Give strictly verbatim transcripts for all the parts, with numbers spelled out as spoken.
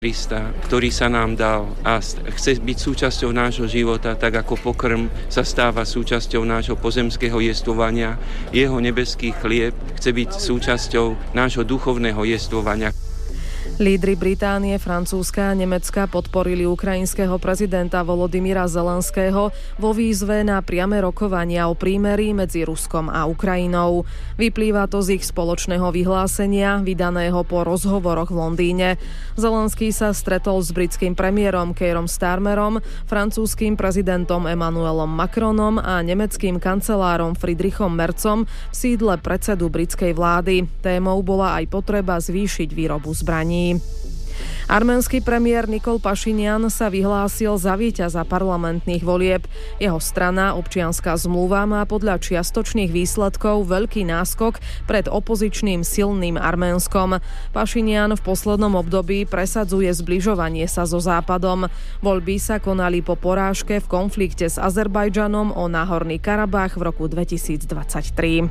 Krista, ktorý sa nám dal a chce byť súčasťou nášho života, tak ako pokrm sa stáva súčasťou nášho pozemského jestvovania. Jeho nebeský chlieb chce byť súčasťou nášho duchovného jestvovania. Lídri Británie, Francúzska a Nemecka podporili ukrajinského prezidenta Volodymyra Zelenského vo výzve na priame rokovania o prímerí medzi Ruskom a Ukrajinou. Vyplýva to z ich spoločného vyhlásenia, vydaného po rozhovoroch v Londýne. Zelenský sa stretol s britským premiérom Keirom Starmerom, francúzskym prezidentom Emmanuelom Macronom a nemeckým kancelárom Friedrichom Merzom v sídle predsedu britskej vlády. Témou bola aj potreba zvýšiť výrobu zbraní. Arménsky premiér Nikol Pašinjan sa vyhlásil za víťaza parlamentných volieb. Jeho strana Občianska zmluva má podľa čiastočných výsledkov veľký náskok pred opozičným silným Arménskom. Pašinjan v poslednom období presadzuje zbližovanie sa so Západom. Voľby sa konali po porážke v konflikte s Azerbajdžanom o Náhorný Karabach v roku dvetisícdvadsaťtri.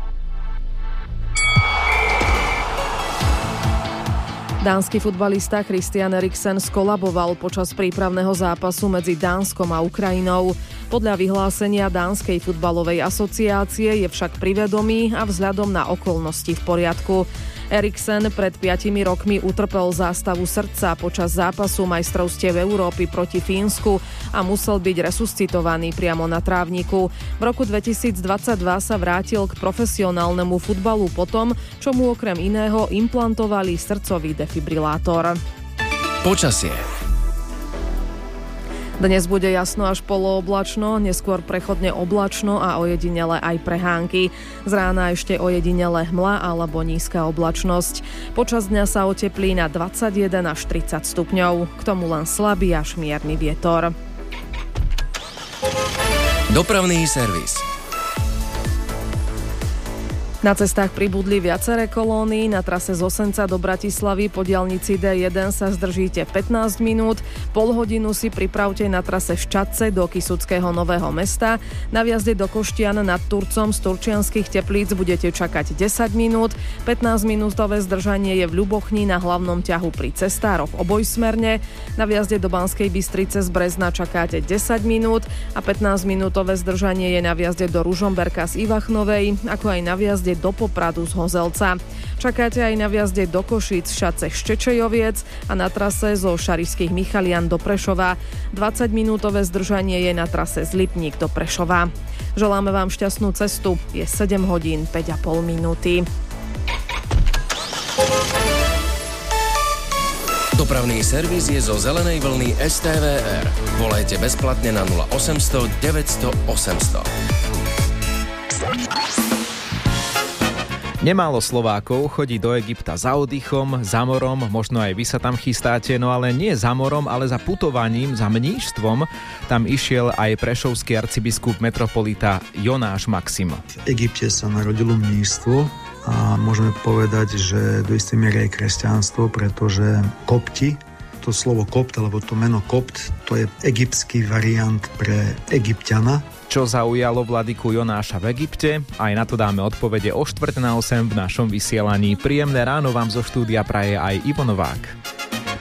Dánsky futbalista Christian Eriksen skolaboval počas prípravného zápasu medzi Dánskom a Ukrajinou. Podľa vyhlásenia Dánskej futbalovej asociácie je však pri vedomí a vzhľadom na okolnosti v poriadku. Eriksen pred piatimi rokmi utrpel zástavu srdca počas zápasu majstrovstiev Európy proti Fínsku a musel byť resuscitovaný priamo na trávniku. V roku dvetisícdvadsaťdva sa vrátil k profesionálnemu futbalu potom, čo mu okrem iného implantovali srdcový defibrilátor. Počasie. Dnes bude jasno až polooblačno, neskôr prechodne oblačno a ojedinele aj prehánky. Z rána ešte ojedinele hmla alebo nízka oblačnosť. Počas dňa sa oteplí na dvadsaťjeden až tridsať stupňov. K tomu len slabý až mierny vietor. Dopravný servis. Na cestách pribudli viaceré kolóny. Na trase z Osenca do Bratislavy po diaľnici dé jeden sa zdržíte pätnásť minút. Pol hodinu si pripravte na trase z Čadce do Kysuckého Nového Mesta. Na vjazde do Koštian nad Turcom z Turčianskych Teplíc budete čakať desať minút. pätnásťminútové zdržanie je v Ľubochni na hlavnom ťahu pri cestároch obojsmerne. Na vjazde do Banskej Bystrice z Brezna čakáte desať minút a pätnásťminútové zdržanie je na vjazde do Ružomberka z Ivachnovej, ako aj na vjazde do Popradu z Hozelca. Čakáte aj na vjazde do Košíc Šace Štečejoviec a na trase zo Šarišských Michalian do Prešova. dvadsaťminútové zdržanie je na trase z Lipník do Prešova. Želáme vám šťastnú cestu. Je sedem hodín päť a pol minúty. Dopravný servis je zo zelenej vlny es té vé er. Volajte bezplatne na nula osemsto deväťsto osemsto. Nemálo Slovákov chodí do Egypta za oddychom, za morom, možno aj vy sa tam chystáte, no ale nie za morom, ale za putovaním, za mníštvom. Tam išiel aj prešovský arcibiskup metropolita Jonáš Maxim. V Egypte sa narodilo mníštvo a môžeme povedať, že do istej miery aj kresťanstvo, pretože kopti, to slovo kopt, alebo to meno kopt, to je egyptský variant pre Egypťana. Čo zaujalo vladyku Jonáša v Egypte? Aj na to dáme odpovede o štvrť na osem v našom vysielaní. Príjemné ráno vám zo štúdia praje aj Ivo Novák.